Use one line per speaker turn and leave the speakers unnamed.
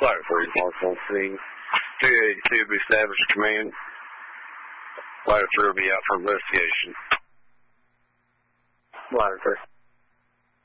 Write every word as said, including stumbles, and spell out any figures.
Ladder three, marshal on scene. two eighty-two will be established command. Ladder three will be out for investigation.
Ladder three.